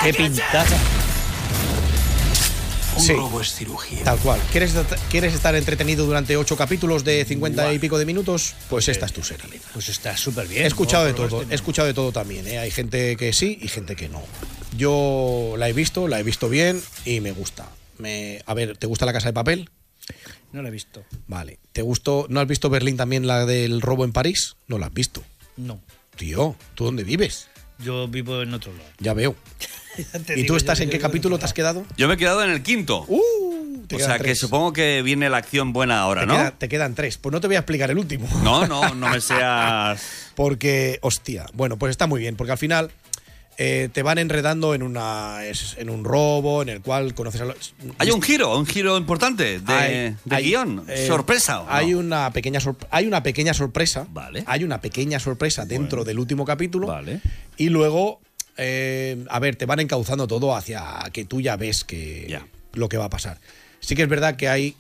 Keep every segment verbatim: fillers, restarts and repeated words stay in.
¡Qué pintaza! Un Sí, robo es cirugía. tal cual. ¿Quieres, ¿Quieres estar entretenido durante ocho capítulos de cincuenta Buah. y pico de minutos? Pues esta es tu serie. Pues está súper bien. He escuchado ¿no? de todo, he escuchado de todo también, ¿eh? Hay gente que sí y gente que no. Yo la he visto, la he visto bien y me gusta. Me, a ver, ¿te gusta La Casa de Papel? No la he visto. Vale. ¿Te gustó? ¿No has visto Berlín también, la del robo en París? No la has visto. No. Tío, ¿tú dónde vives? Yo vivo en otro lado. Ya veo. Te ¿Y digo, tú estás yo en qué vivo capítulo otro te has lado. quedado? Yo me he quedado en el quinto. Uh, te O quedan sea que tres. supongo que viene la acción buena ahora, te, ¿no? queda- te quedan tres. Pues no te voy a explicar el último. No, no, no me seas... Porque, hostia, bueno, pues está muy bien, porque al final eh, te van enredando en una es- en un robo en el cual conoces a los... Hay un giro, un giro importante de, Hay- de hay, guión. eh, ¿Sorpresa o no? Hay una pequeña sorp- hay una pequeña sorpresa. Vale. Hay una pequeña sorpresa dentro Bueno. del último capítulo. Vale. Y luego, eh, a ver, te van encauzando todo hacia que tú ya ves que Ya. lo que va a pasar. Sí que es verdad que hay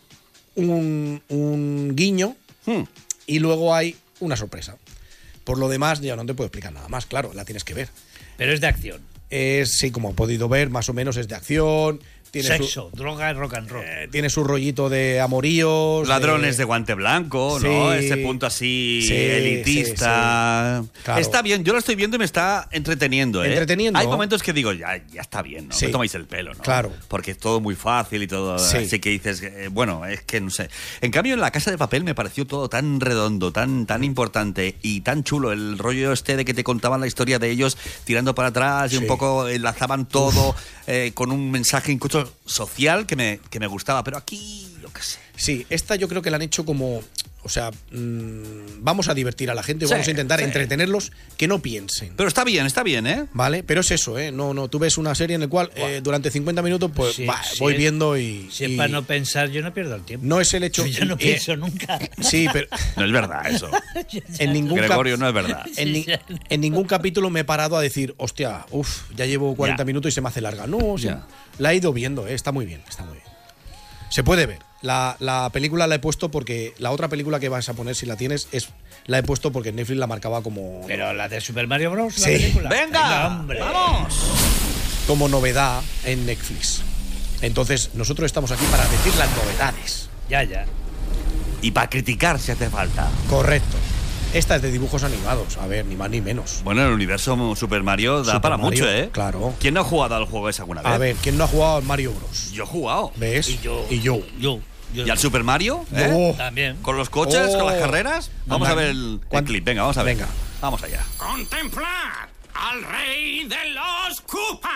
un, un guiño Hmm. y luego hay una sorpresa. Por lo demás, ya no te puedo explicar nada más, claro, la tienes que ver. Pero es de acción. Es, sí, como he podido ver, más o menos es de acción. Tiene Sexo, droga y rock and roll. Su, eh, tiene su rollito de amoríos. Ladrones de guante blanco, ¿no? Sí. Ese punto así Sí, elitista. sí, sí. Claro. Está bien, yo lo estoy viendo y me está entreteniendo, ¿eh? Entreteniendo. Hay momentos que digo, ya, ya está bien, ¿no? Sí. Me tomáis el pelo, ¿no? Claro. Porque es todo muy fácil y todo. Sí. Así que dices, eh, bueno, es que no sé. En cambio, en La Casa de Papel me pareció todo tan redondo, tan, tan importante y tan chulo. El rollo este de que te contaban la historia de ellos tirando para atrás y Sí. un poco enlazaban todo eh, con un mensaje incluso social que me, que me gustaba. Pero aquí, yo qué sé. Sí, esta yo creo que la han hecho como. O sea, mmm, vamos a divertir a la gente, Sí, vamos a intentar sí. entretenerlos, que no piensen. Pero está bien, está bien, ¿eh? ¿Vale? Pero es eso, ¿eh? No, no, tú ves una serie en la cual eh, durante cincuenta minutos, pues Sí, va, sí, voy es- viendo y. Si es y para no pensar, yo no pierdo el tiempo. no es el hecho. Yo no eh, pienso nunca. Sí, pero No es verdad eso. en ningún cap- Gregorio, no es verdad. En, ni- en ningún capítulo me he parado a decir, hostia, uff, ya llevo cuarenta Ya. minutos y se me hace larga. No, sí, Ya. la he ido viendo, eh, está muy bien, está muy bien. Se puede ver. La, la película la he puesto porque la otra película que vas a poner, si la tienes, es la he puesto porque Netflix la marcaba como, Pero la de Super Mario Bros. La Sí. película. ¡Venga! hombre. ¡Vamos! como novedad en Netflix. Entonces, nosotros estamos aquí para decir las novedades. Ya, ya. Y para criticar si hace falta. Correcto. Esta es de dibujos animados, a ver, ni más ni menos. Bueno, el universo Super Mario da Super para Mario, mucho, ¿eh? claro. ¿Quién no ha jugado al juego ese alguna vez? A ver, ¿quién no ha jugado al Mario Bros? Yo he jugado. ¿Ves? Y yo. Y yo. Yo. yo ¿Y al Super Mario? ¿eh? No. También. ¿Con los coches? Oh. ¿Con las carreras? Vamos Anda. a ver el, el ¿Cuán- clip. Venga, vamos a ver. Venga. Vamos allá. ¡Contemplad al rey de los Koopas!